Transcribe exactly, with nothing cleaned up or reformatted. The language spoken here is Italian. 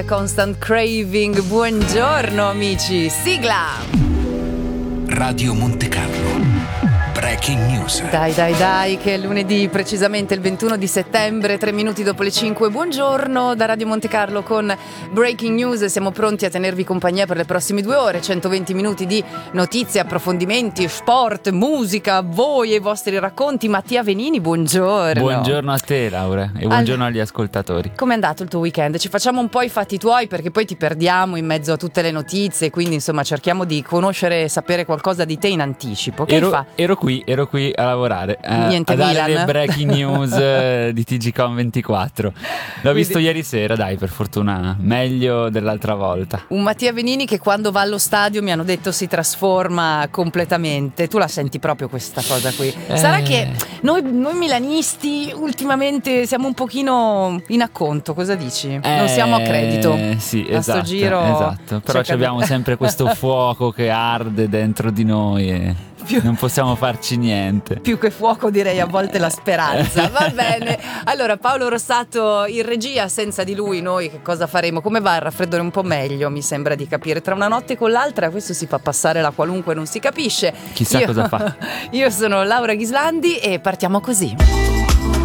Constant Craving, buongiorno amici, sigla! Radio Monte Carlo, Breaking News. Dai dai dai che è lunedì, precisamente il ventuno di settembre, tre minuti dopo le cinque. Buongiorno da Radio Monte Carlo con Breaking News. Siamo pronti a tenervi compagnia per le prossime due ore, centoventi minuti di notizie, approfondimenti, sport, musica, voi e i vostri racconti. Mattia Venini, buongiorno. Buongiorno a te Laura e buongiorno All... agli ascoltatori. Com'è andato il tuo weekend? Ci facciamo un po' i fatti tuoi perché poi ti perdiamo in mezzo a tutte le notizie, quindi insomma cerchiamo di conoscere e sapere qualcosa di te in anticipo. Che ero, fa? ero qui, ero qui a lavorare, eh, Niente a dare Milan. le breaking news eh, di T G Com ventiquattro. L'ho visto Quindi... ieri sera, dai, per fortuna, meglio dell'altra volta. Un Mattia Venini che quando va allo stadio mi hanno detto si trasforma completamente. Tu la senti proprio questa cosa qui? Eh... Sarà che noi, noi milanisti ultimamente siamo un pochino in acconto, cosa dici? Eh, non siamo a credito. Sì, a esatto, sto giro, esatto. Però cioè, abbiamo sempre questo fuoco che arde dentro di noi e più... non possiamo farci niente. Più che fuoco direi a volte la speranza. Va bene. Allora Paolo Rossato in regia, senza di lui noi che cosa faremo? Come va il raffreddore? Un po' meglio mi sembra di capire. Tra una notte con l'altra questo si fa passare la qualunque, non si capisce. Chissà io, cosa fa. Io sono Laura Ghislandi e partiamo così.